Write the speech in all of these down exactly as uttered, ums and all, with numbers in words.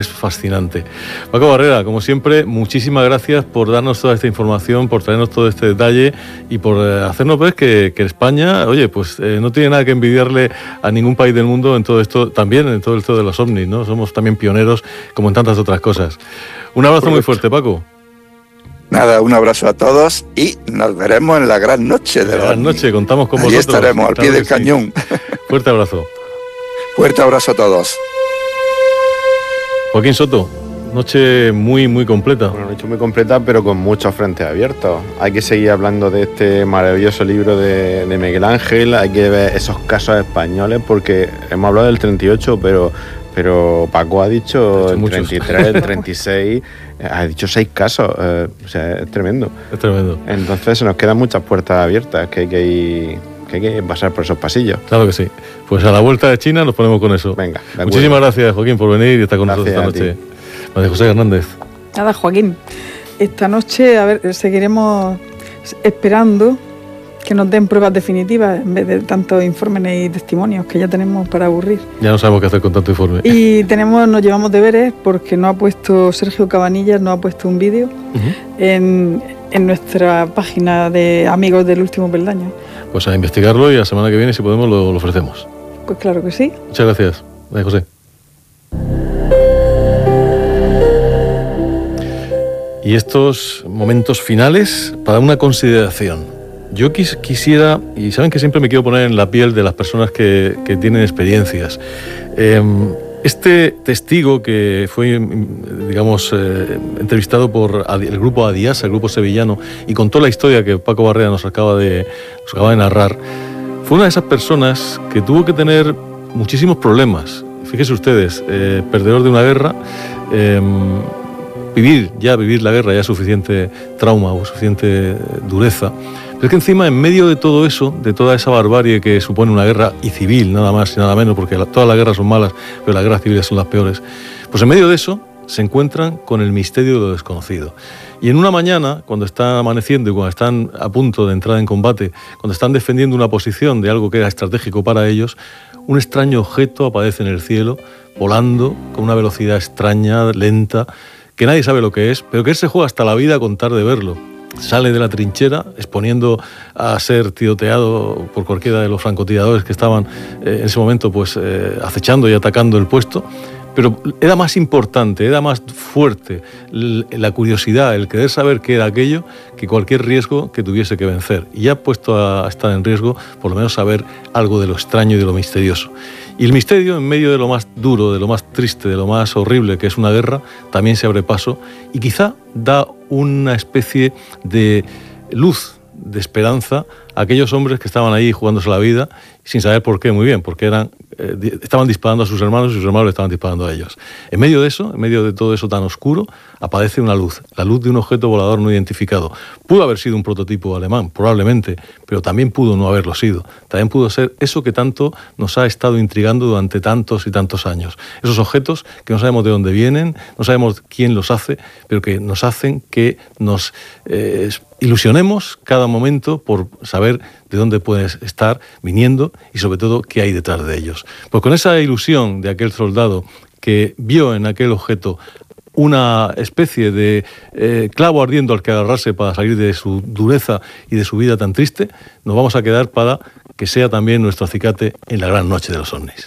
Es fascinante. Paco Barrera, como siempre, muchísimas gracias por darnos toda esta información, por traernos todo este detalle y por eh, hacernos ver que, que España, oye, pues eh, no tiene nada que envidiarle a ningún país del mundo en todo esto, también en todo esto de los ovnis, ¿no? Somos también pioneros como en tantas otras cosas. Un abrazo Correcto. Muy fuerte, Paco. Nada, un abrazo a todos y nos veremos en la gran noche de la gran noche, contamos con vosotros. Ahí estaremos, al pie del cañón. Fuerte abrazo. Fuerte abrazo a todos. Joaquín Soto, noche muy, muy completa. Una noche muy completa, pero con muchos frentes abiertos. Hay que seguir hablando de este maravilloso libro de, de Miguel Ángel, hay que ver esos casos españoles, porque hemos hablado del treinta y ocho, pero, pero Paco ha dicho el treinta y tres, el treinta y seis, ha dicho seis casos, eh, o sea, es tremendo. Es tremendo. Entonces se nos quedan muchas puertas abiertas que hay que ir... que hay que pasar por esos pasillos. Claro que sí. Pues a la vuelta de China nos ponemos con eso. Venga. Muchísimas gracias, Joaquín, por venir y estar con gracias nosotros esta noche. María José Hernández. Nada, Joaquín. Esta noche, a ver, seguiremos esperando que nos den pruebas definitivas en vez de tantos informes y testimonios que ya tenemos para aburrir. Ya no sabemos qué hacer con tanto informe. Y tenemos, nos llevamos deberes porque no ha puesto Sergio Cabanillas, no ha puesto un vídeo uh-huh. en, en nuestra página de Amigos del Último Peldaño. Pues a investigarlo y la semana que viene, si podemos, lo, lo ofrecemos. Pues claro que sí. Muchas gracias, María José. Y estos momentos finales para una consideración. Yo quis, quisiera, y saben que siempre me quiero poner en la piel de las personas que, que tienen experiencias. Eh, Este testigo que fue, digamos, eh, entrevistado por el grupo Adiasa, el grupo sevillano, y contó la historia que Paco Barrera nos acaba de, nos acaba de narrar, fue una de esas personas que tuvo que tener muchísimos problemas. Fíjense ustedes, eh, perdedor de una guerra, eh, vivir, ya vivir la guerra ya es suficiente trauma o suficiente dureza. Pero es que encima, en medio de todo eso, de toda esa barbarie que supone una guerra y civil, nada más y nada menos, porque la, todas las guerras son malas, pero las guerras civiles son las peores, pues en medio de eso se encuentran con el misterio de lo desconocido. Y en una mañana, cuando está amaneciendo y cuando están a punto de entrar en combate, cuando están defendiendo una posición de algo que era estratégico para ellos, un extraño objeto aparece en el cielo, volando con una velocidad extraña, lenta, que nadie sabe lo que es, pero que él se juega hasta la vida a contar de verlo. Sale de la trinchera exponiendo a ser tiroteado por cualquiera de los francotiradores que estaban eh, en ese momento pues eh, acechando y atacando el puesto, pero era más importante, era más fuerte la curiosidad, el querer saber qué era aquello, que cualquier riesgo que tuviese que vencer. Y ya puesto a estar en riesgo, por lo menos saber algo de lo extraño y de lo misterioso. Y el misterio, en medio de lo más duro, de lo más triste, de lo más horrible que es una guerra, también se abre paso y quizá da una especie de luz, de esperanza a aquellos hombres que estaban ahí jugándose la vida sin saber por qué muy bien, porque eran eh, estaban disparando a sus hermanos y sus hermanos le estaban disparando a ellos. En medio de eso, en medio de todo eso tan oscuro, aparece una luz, la luz de un objeto volador no identificado. Pudo haber sido un prototipo alemán, probablemente, pero también pudo no haberlo sido. También pudo ser eso que tanto nos ha estado intrigando durante tantos y tantos años. Esos objetos que no sabemos de dónde vienen, no sabemos quién los hace, pero que nos hacen que nos eh, ilusionemos cada momento por saber de dónde puedes estar viniendo y sobre todo qué hay detrás de ellos. Pues con esa ilusión de aquel soldado que vio en aquel objeto una especie de eh, clavo ardiendo al que agarrarse para salir de su dureza y de su vida tan triste, nos vamos a quedar para que sea también nuestro acicate en la gran noche de los ovnis.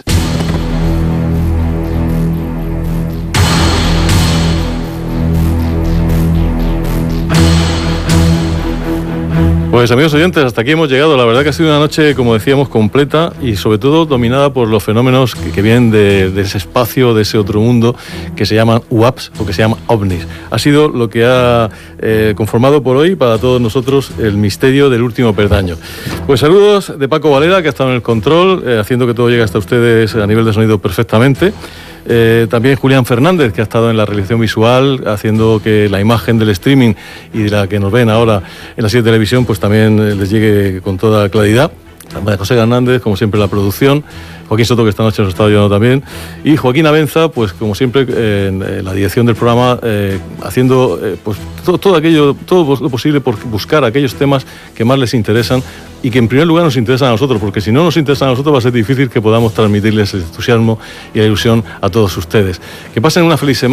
Pues amigos oyentes, hasta aquí hemos llegado. La verdad que ha sido una noche, como decíamos, completa y sobre todo dominada por los fenómenos que, que vienen de, de ese espacio, de ese otro mundo que se llaman U A Ps o que se llaman ovnis. Ha sido lo que ha eh, conformado por hoy para todos nosotros el misterio del último peldaño. Pues saludos de Paco Valera, que ha estado en el control, eh, haciendo que todo llegue hasta ustedes a nivel de sonido perfectamente. Eh, también Julián Fernández, que ha estado en la realización visual, haciendo que la imagen del streaming y de la que nos ven ahora en la serie de televisión, pues también les llegue con toda claridad. María José Hernández, como siempre, la producción, Joaquín Soto, que esta noche nos está ayudando también, y Joaquín Abenza, pues como siempre, eh, en la dirección del programa, eh, haciendo eh, pues todo, todo aquello, todo lo posible por buscar aquellos temas que más les interesan y que en primer lugar nos interesan a nosotros, porque si no nos interesan a nosotros va a ser difícil que podamos transmitirles el entusiasmo y la ilusión a todos ustedes. Que pasen una feliz semana.